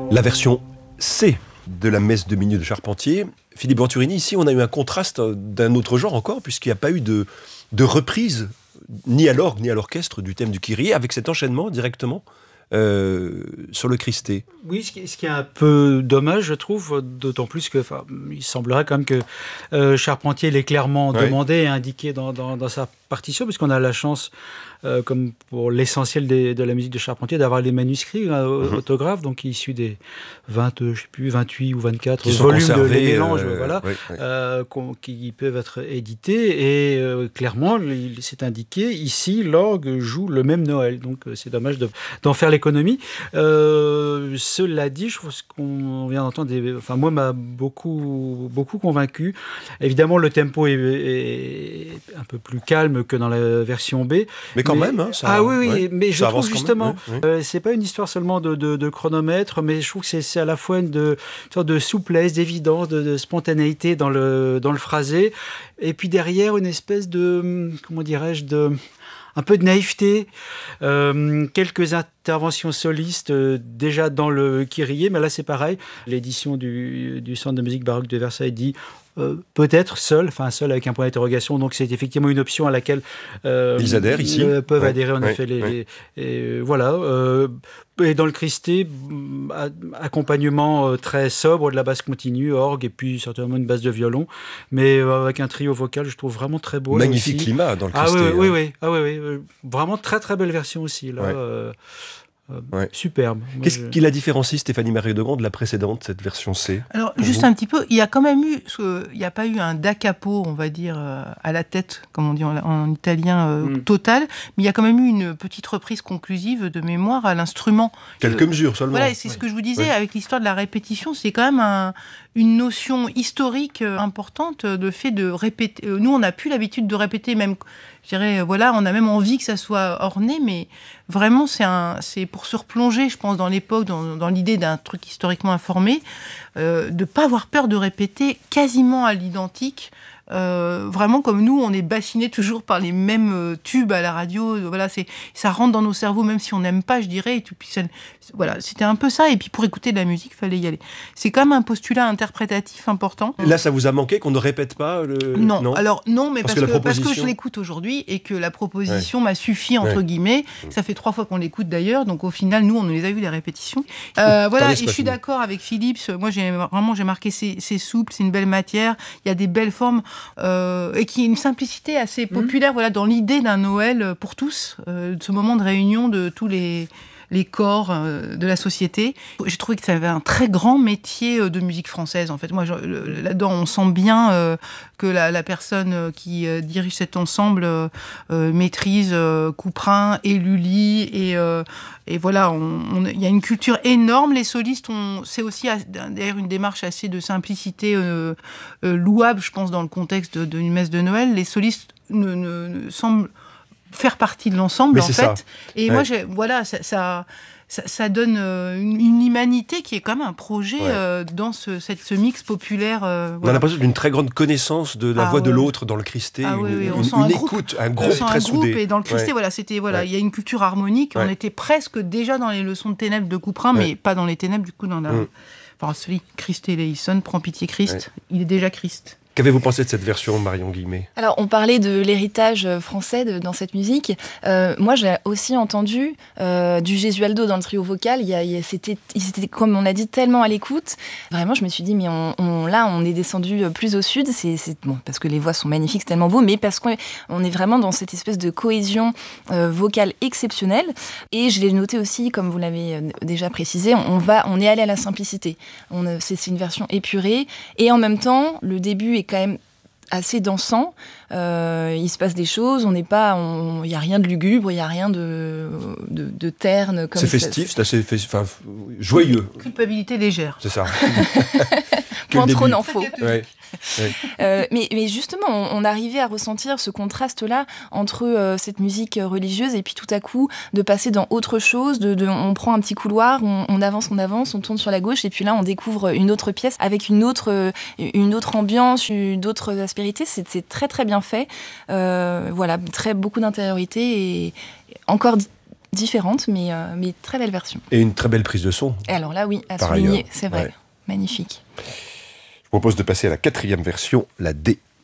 La version C de la messe de minuit de Charpentier. Philippe Venturini, ici on a eu un contraste d'un autre genre encore, puisqu'il n'y a pas eu de reprise, ni à l'orgue, ni à l'orchestre, du thème du Kyrie, avec cet enchaînement directement sur le Christé. Oui, ce qui est un peu dommage, je trouve, d'autant plus que, il semblerait quand même que Charpentier l'ait clairement demandé et indiqué dans sa partition, puisqu'on a la chance, comme pour l'essentiel de la musique de Charpentier, d'avoir les manuscrits autographes, donc issus des 28 ou 24 volumes de les mélanges, qui peuvent être édités. Et clairement, c'est indiqué, ici, l'orgue joue le même Noël. Donc c'est dommage d'en faire l'économie. Cela dit, je trouve ce qu'on vient d'entendre, moi, m'a beaucoup convaincu. Évidemment, le tempo est un peu plus calme que dans la version B. Mais quand même, hein, ça. Mais je trouve justement, c'est pas une histoire seulement de chronomètre, mais je trouve que c'est à la fois une sorte de souplesse, d'évidence, de spontanéité dans le phrasé, et puis derrière une espèce de, comment dirais-je, un peu de naïveté, quelques interventions solistes déjà dans le Kyrie, mais là c'est pareil. L'édition du Centre de musique baroque de Versailles dit peut-être seul avec un point d'interrogation, donc c'est effectivement une option à laquelle ils adhèrent ici, peuvent adhérer en effet et dans le Christé, accompagnement très sobre de la basse continue, orgue et puis certainement une basse de violon, mais avec un trio vocal, je trouve vraiment très beau. Magnifique climat dans le Christé. Oui, vraiment très très belle version aussi là. Superbe. Qu'est-ce qui la différencie, Stéphanie Marie-Degond, de la précédente, cette version C? Alors, juste un petit peu, il y a quand même eu, il n'y a pas eu un da capo, on va dire, à la tête, comme on dit en italien, total, mais il y a quand même eu une petite reprise conclusive de mémoire à l'instrument. Quelques mesures seulement. Voilà, c'est ce que je vous disais, avec l'histoire de la répétition, c'est quand même une notion historique importante, le fait de répéter. Nous, on n'a plus l'habitude de répéter, même, je dirais, on a même envie que ça soit orné, mais vraiment, c'est pour se replonger, je pense, dans l'époque, dans l'idée d'un truc historiquement informé, de ne pas avoir peur de répéter quasiment à l'identique. Vraiment comme nous, on est bassiné toujours par les mêmes tubes à la radio. Voilà, ça rentre dans nos cerveaux, même si on n'aime pas, je dirais. Et puis voilà, c'était un peu ça. Et puis pour écouter de la musique, il fallait y aller. C'est quand même un postulat interprétatif important. Là, ça vous a manqué qu'on ne répète pas Non. Alors non, mais parce que je l'écoute aujourd'hui et que la proposition m'a suffi entre guillemets. Ça fait 3 fois qu'on l'écoute d'ailleurs, donc au final, nous, on les a vu les répétitions. Voilà, et je suis d'accord avec Philippe. Moi, j'ai marqué, c'est souple, c'est une belle matière. Il y a des belles formes. Et qui est une simplicité assez populaire, dans l'idée d'un Noël pour tous, de ce moment de réunion de tous les corps de la société. J'ai trouvé que ça avait un très grand métier de musique française, en fait. Moi, là-dedans, on sent bien que la personne qui dirige cet ensemble maîtrise Couperin et Lully, et voilà, il y a une culture énorme. Les solistes, c'est aussi d'ailleurs une démarche assez de simplicité louable, je pense, dans le contexte d'une messe de Noël. Les solistes ne semblent faire partie de l'ensemble, en fait. Ça. Et moi, ça donne une humanité qui est quand même un projet dans ce mix populaire. On a l'impression d'une très grande connaissance de la voix de l'autre dans le Christé, une écoute, un groupe très soudé. Et dans le Christé, il y a une culture harmonique. On était presque déjà dans les leçons de ténèbres de Couperin, mais pas dans les ténèbres, du coup, dans la... Enfin, celui Christ et Leison, prends pitié Christ, il est déjà Christ. Qu'avez-vous pensé de cette version, Marion Guillemet ? Alors, on parlait de l'héritage français dans cette musique. Moi, j'ai aussi entendu du Gesualdo dans le trio vocal. C'était, comme on l'a dit, tellement à l'écoute. Vraiment, je me suis dit, mais là, on est descendu plus au sud. C'est bon, parce que les voix sont magnifiques, c'est tellement beau, mais parce qu'on est vraiment dans cette espèce de cohésion vocale exceptionnelle. Et je l'ai noté aussi, comme vous l'avez déjà précisé, on est allé à la simplicité. C'est une version épurée. Et en même temps, le début est quand même assez dansant, il se passe des choses, il n'y a rien de lugubre, il n'y a rien de terne. C'est festif, c'est assez joyeux. Culpabilité légère. C'est ça. Point trop n'en faut. Ouais. Mais justement, on arrivait à ressentir ce contraste-là entre cette musique religieuse et puis tout à coup de passer dans autre chose, on prend un petit couloir, on avance, on tourne sur la gauche et puis là on découvre une autre pièce avec une autre ambiance, d'autres aspérités. C'est très très bien fait. Voilà, beaucoup d'intériorité et encore différente, mais très belle version. Et une très belle prise de son. Et alors là, oui, à souligner, c'est vrai. Ouais. Magnifique. Je propose de passer à la 4e version, la D.